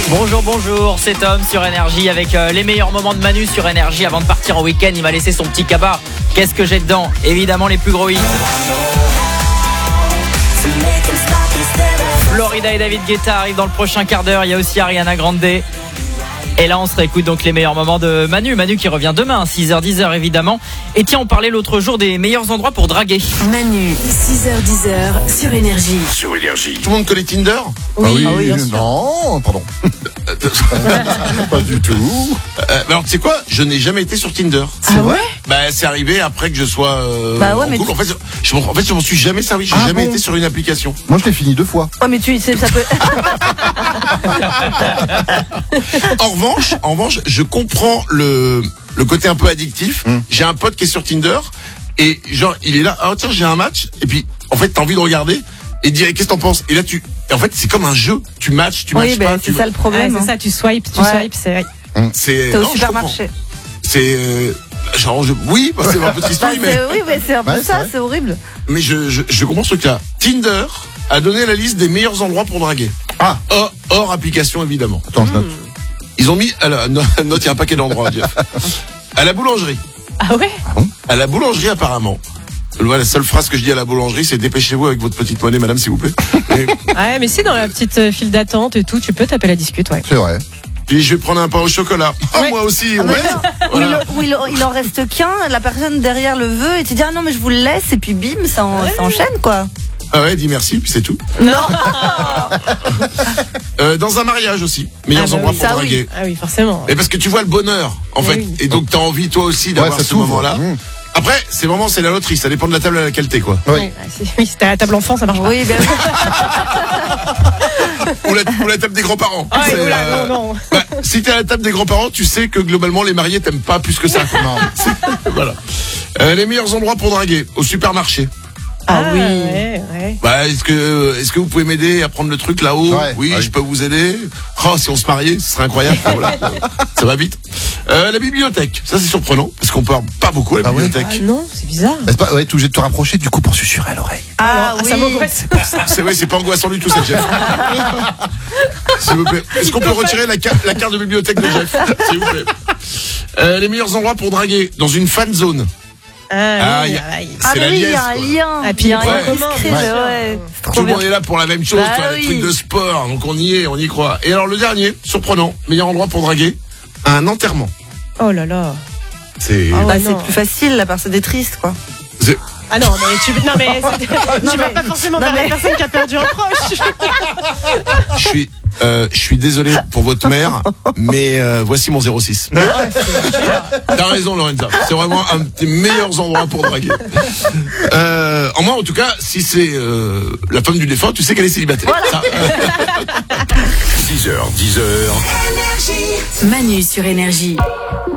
Bonjour, c'est Tom sur Énergie avec les meilleurs moments de Manu sur Énergie avant de partir en week-end. Il m'a laissé son petit cabas. Qu'est-ce que j'ai dedans? Évidemment les plus gros hits. Florida et David Guetta arrivent dans le prochain quart d'heure. Il y a aussi Ariana Grande. Et là, on se réécoute donc les meilleurs moments de Manu. Manu qui revient demain, 6h, 10h évidemment. Et tiens, on parlait l'autre jour des meilleurs endroits pour draguer. Manu, 6h, 10h sur Énergie. Sur Énergie. Tout le monde connaît Tinder? Oui, Ah oui, bien sûr. non, pardon. Pas du tout. Alors, tu sais quoi? Je n'ai jamais été sur Tinder. Ah ouais? Bah, c'est arrivé après que je sois Bah ouais, en mais couple. En fait, je m'en suis jamais servi. J'ai jamais été sur une application. Moi, je l'ai fini 2 fois. Ouais, mais tu sais, ça peut. En revanche, je comprends le côté un peu addictif. J'ai un pote qui est sur Tinder et genre, il est là. Ah tiens, j'ai un match. Et puis, en fait, t'as envie de regarder et de dire qu'est-ce que t'en penses. Et là, et en fait, c'est comme un jeu. Tu matches, tu matches pas. C'est ça le problème. Ouais, c'est ça, tu swipes, c'est. C'est T'es au non, je supermarché. comprends. C'est genre oui, bah, c'est un peu triste, Bah, mais oui, mais c'est un peu Ouais, c'est ça, vrai. c'est horrible. mais je comprends ce truc-là. Tinder a donné la liste des meilleurs endroits pour draguer. Ah. Hors application évidemment. Attends, je note. Ils ont mis note, il y a un paquet d'endroits, Jeff. À la boulangerie. Ah ouais? À la boulangerie apparemment. La seule phrase que je dis à la boulangerie, c'est dépêchez-vous avec votre petite monnaie, madame, s'il vous plaît. Et Ouais, mais si dans la petite file d'attente et tout, tu peux taper la discute, ouais. C'est vrai. puis je vais prendre un pain au chocolat. Ah, Ouais. moi aussi. Ah, Ouais. d'accord. Voilà. Ou il en reste qu'un, la personne derrière le veut, et tu dis ah non, mais je vous le laisse, et puis bim, ça enchaîne quoi. Ah ouais, dis merci, puis c'est tout. Non. Dans un mariage aussi, meilleurs Ah bah endroits oui, pour ça, draguer. Ah oui, forcément. Et parce que tu vois le bonheur, en Mais fait. oui. Et donc t'as envie toi aussi d'avoir Ouais, ça ce t'ouvre. moment-là. Après, c'est la loterie, ça dépend de la table à laquelle t'es, quoi. Oui. Ouais, oui, si t'es à la table enfant, ça marche pas. Oui, bien Ou la table des grands-parents. Ah C'est, ouais, oula, non. bah, si t'es à la table des grands-parents, tu sais que globalement les mariés t'aiment pas plus que ça. Non. Voilà. Les meilleurs endroits pour draguer, au supermarché. Ah oui. Ouais. Bah, est-ce que vous pouvez m'aider à prendre le truc là-haut? Ouais, Oui, ouais. je peux vous aider. Oh, si on se mariait, ce serait incroyable. Voilà. Ça va vite. La bibliothèque, ça c'est surprenant parce qu'on parle pas beaucoup à la Ah ouais. bibliothèque. Ah non, c'est bizarre. Est-ce pas, ouais, t'es obligé de te rapprocher du coup pour susurrer à l'oreille. Ah Ça oui. m'angoisse. C'est pas angoissant du tout, ça, Jeff. S'il vous plaît. Est-ce qu'on peut retirer la carte de bibliothèque de Jeff, s'il vous plaît. Les meilleurs endroits pour draguer dans une fan zone. Ah, y oui, a- Ah c'est mais la oui, il y liesse, a un quoi. lien. Ah, puis Il y a un ouais. lien qui se commun, crée, bien mais sûr. ouais. C'est Tout trop le bien. monde est là pour la même chose, Bah quoi, les oui. trucs de sport. Donc on y croit. Et alors le dernier, surprenant, meilleur endroit pour draguer, un enterrement. Oh là là. C'est Ah ouais. Bah, non. c'est plus facile, la personne est triste quoi. Ah non, mais tu vas pas forcément vers la personne qui a perdu un proche. je suis désolé pour votre mère, mais voici mon 06. T'as raison, Lorenza. C'est vraiment un des meilleurs endroits pour draguer. En moi, en tout cas, si c'est la femme du défunt, tu sais qu'elle est célibataire. Ça, 6h, 10h. Manu sur Énergie.